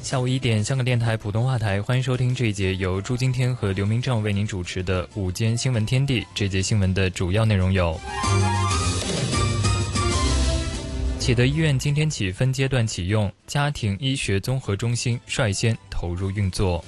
下午1点，香港电台普通话台，欢迎收听这一节由朱金天和刘明正为您主持的午间新闻天地。这节新闻的主要内容有：启德医院今天起分阶段启用，家庭医学综合中心率先投入运作。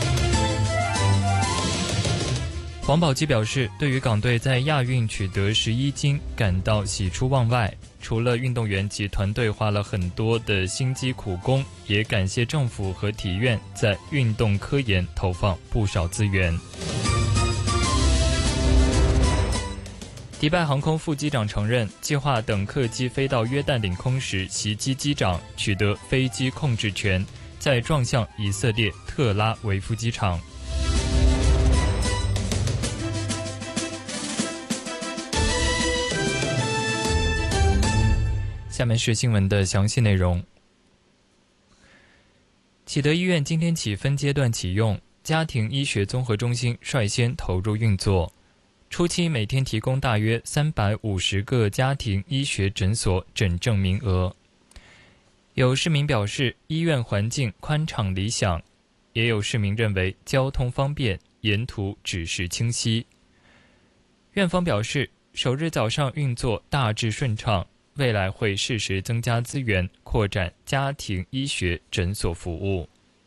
黄宝基表示，对于港队在亚运取得11金感到喜出望外，除了运动员及团队花了很多的心机苦功，也感谢政府和体院在运动科研投放不少资源。迪拜航空副机长承认，计划等客机飞到约旦领空时袭击机长，取得飞机控制权，再撞向以色列特拉维夫机场。下面是新闻的详细内容。启德医院今天起分阶段启用，家庭医学综合中心率先投入运作。初期每天提供大约350个家庭医学诊所诊症名额。有市民表示医院环境宽敞理想，也有市民认为交通方便，沿途指示清晰。院方表示，首日早上运作大致顺畅，未来会适时增加资源，扩展家庭医学诊所服务。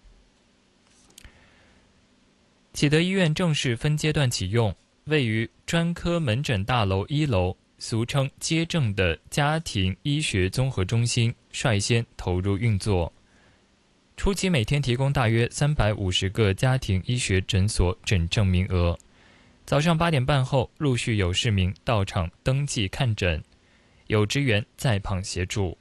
启德医院正式分阶段启用，位于专科门诊大楼1楼，俗称街症的家庭医学综合中心率先投入运作。初期每天提供大约350个家庭医学诊所诊症名额。早上8点半后，陆续有市民到场登记看诊，有职员在旁协助。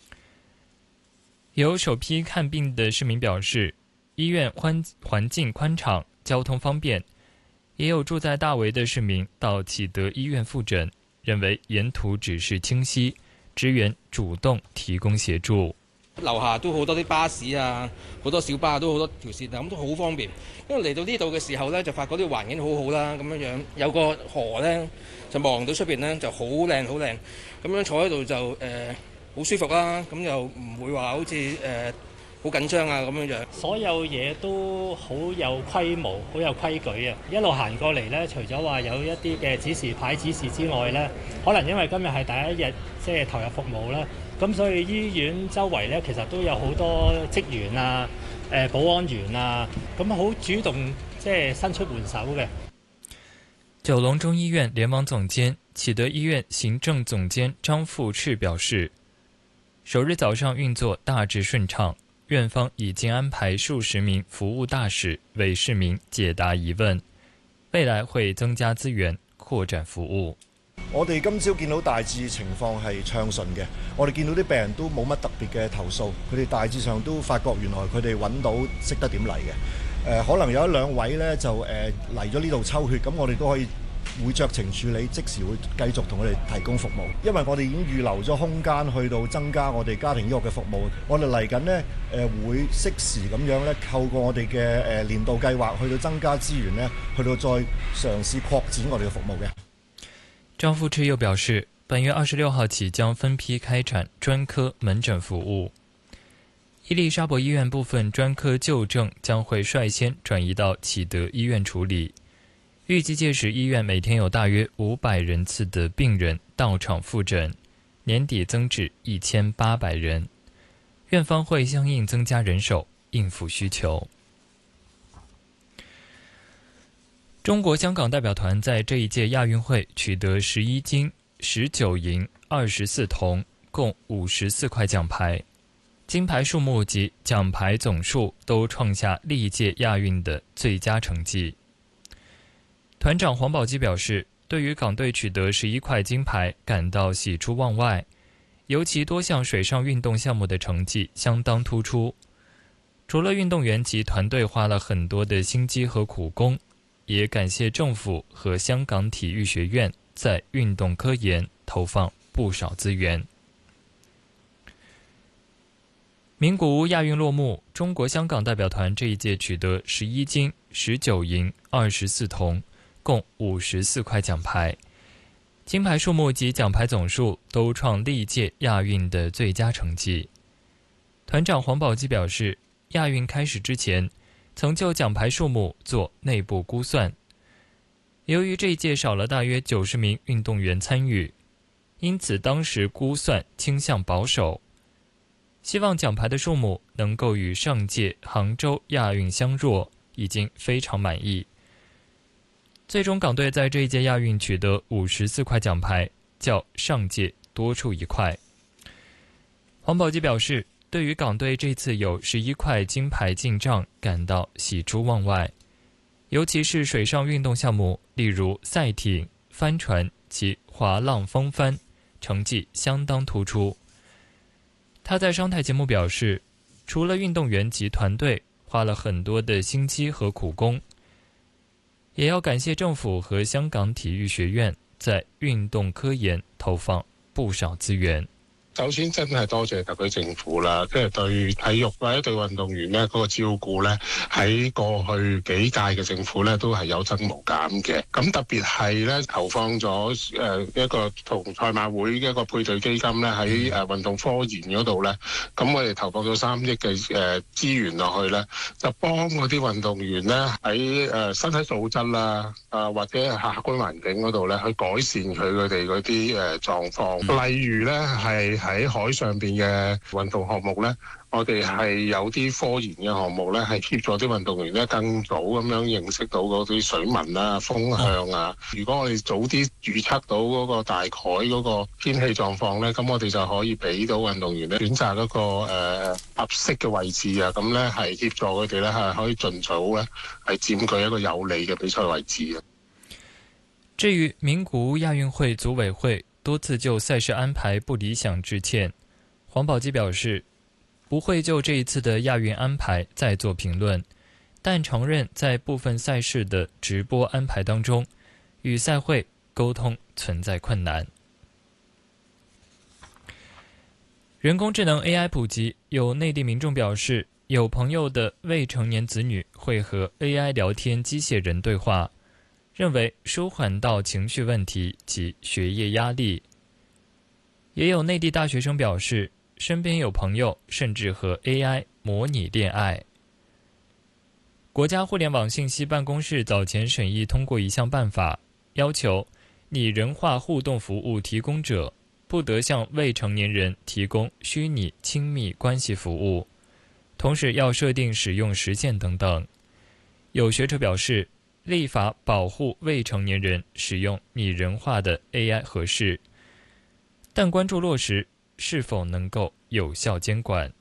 有首批看病的市民表示，医院环境宽敞，交通方便。也有住在大围的市民到启德医院复诊，认为沿途指示清晰，职员主动提供協助。 樓下都好多啲巴士啊，好多小巴都好多條線啊，咁都好方便。因為嚟到呢度嘅時候呢，就發覺啲環境好好啦，咁樣有個河呢，就望到出邊呢，就好靚好靚，咁樣坐喺度就好舒服啦，咁又唔會話好似好緊張啊咁樣。 所有嘢都好有規模，好有規矩啊！一路行過嚟呢，除咗話有一啲嘅指示牌指示之外呢，可能因為今日係第一日即係投入服務啦，咁所以醫院周圍呢，其實都有好多職員啊、保安員啊，咁好主動即係伸出援手嘅。 九龍中醫院聯網總監、啟德醫院行政總監張富赤表示，首日早上運作大致順暢，院方已經安排數十名服務大使為市民解答疑問，未來會增加資源，擴展服務。 我哋今朝見到大致情況係暢順嘅，我哋見到啲病人都冇乜特別嘅投訴，佢哋大致上都發覺原來佢哋揾到識得點嚟嘅。可能有一兩位呢就嚟咗呢度抽血，咁我哋都可以會酌情處理，即時會繼續同佢哋提供服務，因為我哋已經預留咗空間去到增加我哋家庭醫學嘅服務。我哋嚟緊呢會適時咁樣呢透過我哋嘅年度計劃去到增加資源呢，去到再嘗試擴展我哋嘅服務嘅。 張富赤又表示，本月26號起將分批開展專科門診服務。伊麗莎白醫院部分專科舊症將會率先轉移到啟德醫院處理。預計屆時醫院每天有大約500人次的病人到場復診，年底增至1800人。院方會相應增加人手，應付需求。中國香港代表團在這一屆亞運會取得11金、19銀、24銅，共54塊獎牌，金牌數目及獎牌總數都創下歷屆亞運的最佳成績。團長黃寶基表示，對於港隊取得11塊金牌感到喜出望外，尤其多項水上運動項目的成績相當突出。除了運動員及團隊花了很多的心機和苦功，也感謝政府和香港體育學院在運動科研投放不少資源。名古屋亞運落幕，中國香港代表團這一屆取得11金、19銀、24銅，共54塊獎牌，金牌數目及獎牌總數都創歷屆亞運的最佳成績。團長黃寶基表示， 亚运开始之前，曾就奖牌数目做内部估算。由于这一届少了大约90名运动员参与，因此当时估算倾向保守，希望奖牌的数目能够与上届杭州亚运相若，已经非常满意。最终港队在这一届亚运取得54块奖牌，较上届多出1块。黄宝基表示，对于港队这次有11块金牌进账感到喜出望外，尤其是水上运动项目，例如赛艇、帆船及滑浪风帆，成绩相当突出。他在商台节目表示，除了运动员及团队花了很多的心机和苦功，也要感谢政府和香港體育學院在運動科研投放不少資源。 首先真係多謝特區政府啦，即係對體育或者對運動員咧嗰個照顧咧，喺過去幾屆嘅政府咧都係有增無減嘅。咁特別係咧投放咗一個同賽馬會一個配對基金咧喺運動科研嗰度咧，咁我哋投放咗3億嘅資源落去咧，就幫嗰啲運動員咧喺身體素質啦或者係客觀環境嗰度咧去改善佢哋嗰啲狀況，例如咧係喺海上邊嘅運動項目咧，我哋係有啲科研嘅項目咧，係協助啲運動員咧更早咁樣認識到嗰啲水文啊、風向啊。如果我哋早啲預測到嗰個大海嗰個天氣狀況咧，咁我哋就可以俾到運動員咧選擇一個合適嘅位置啊。咁咧係協助佢哋咧係可以盡早咧係佔據一個有利嘅比賽位置啊。 至於名古屋亞運會組委會多次就賽事安排不理想致歉，黃寶基表示不會就這一次的亞運安排再做評論，但承認在部分賽事的直播安排當中，與賽會溝通存在困難。人工智能 AI 普及，有內地民眾表示，有朋友的未成年子女會和 AI 聊天機械人對話，認為舒緩到情緒問題及學業壓力。也有內地大學生表示，身邊有朋友甚至和 AI 模擬戀愛。國家互聯網信息辦公室早前審議通過一項辦法，要求擬人化互動服務提供者不得向未成年人提供虛擬親密關係服務，同時要設定使用時限等等。有學者表示，立法保護未成年人使用擬人化的 AI 合適，但關注落實是否能夠有效監管。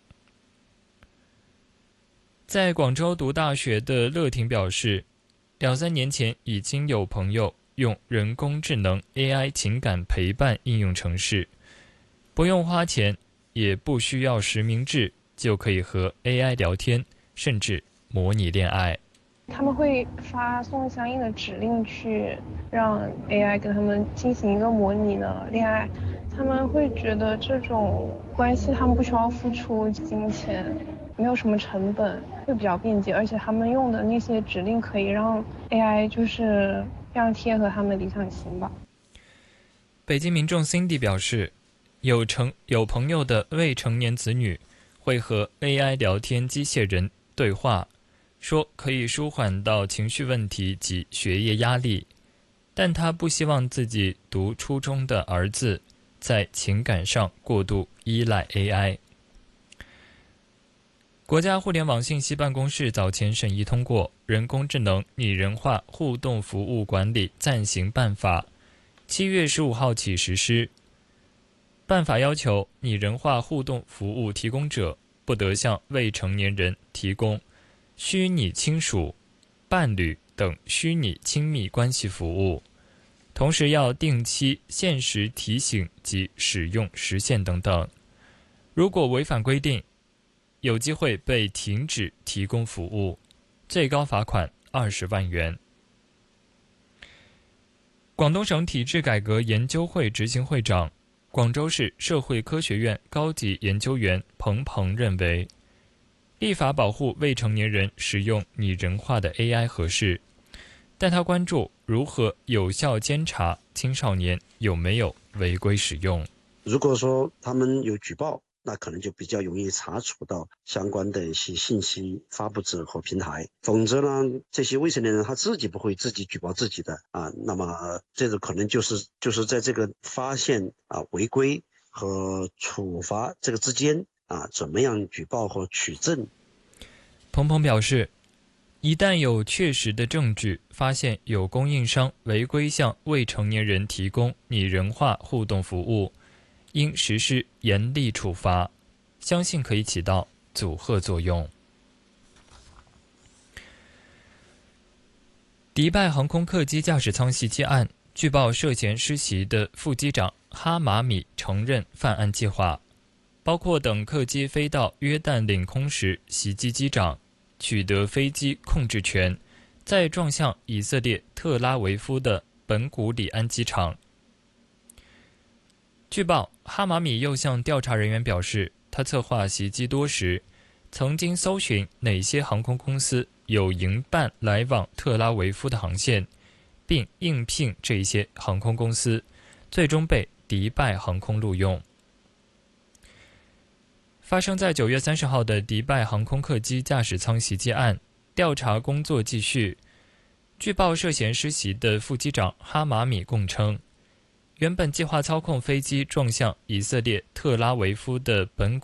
在廣州讀大學的樂婷表示，2-3年前已經有朋友用人工智能 AI 情感陪伴應用程式，不用花錢，也不需要實名制，就可以和 AI 聊天，甚至模擬戀愛。 他們會發送相應的指令去讓 AI 跟他們進行一個模擬的戀愛，他們會覺得這種關係他們不需要付出金錢，沒有什麼成本，會比較便捷，而且他們用的那些指令可以讓 AI 就是非常貼合他們理想型吧。 北京民眾 Cindy 表示，有朋友的未成年子女會和 AI 聊天機械人對話，說可以舒緩到情緒問題及學業壓力，但他不希望自己讀初中的兒子在情感上過度依賴 AI。 國家互聯網信息辦公室早前審議通過《人工智能擬人化互動服務管理暫行辦法》，7月15號起實施。辦法要求擬人化互動服務提供者不得向未成年人提供虛擬親屬、伴侶等虛擬親密關係服務，同時要定期限時提醒及使用時限等等。如果違反規定，有機會被停止提供服務，最高罰款20萬元。廣東省體制改革研究會執行會長、廣州市社會科學院高級研究員彭鵬認為，立法保護未成年人使用擬人化的 AI 合適，但他關注如何有效監察青少年有沒有違規使用。 如果說他們有舉報那可能就比较容易查处到相关的一些信息发布者和平台。否则呢，这些未成年人他自己不会自己举报自己的啊，那么这个可能就是在这个发现违规和处罚这个之间怎么样举报和取证。 鹏鹏表示，一旦有确实的证据，发现有供应商违规向未成年人提供拟人化互动服务，应实施严厉处罚，相信可以起到阻吓作用。迪拜航空客机驾驶舱袭击案，据报涉嫌施袭的副机长哈马米承认犯案计划，包括等客机飞到约旦领空时袭击机长，取得飞机控制权，再撞向以色列特拉维夫的本古里安机场。据报，哈马米又向调查人员表示，他策划袭击多时，曾经搜寻哪些航空公司有营办来往特拉维夫的航线，并应聘这些航空公司，最终被迪拜航空录用。发生在9月30号的迪拜航空客机驾驶舱袭击案，调查工作继续。据报，涉嫌施袭的副机长哈马米供称，原本计划操控飞机撞向以色列特拉维夫的本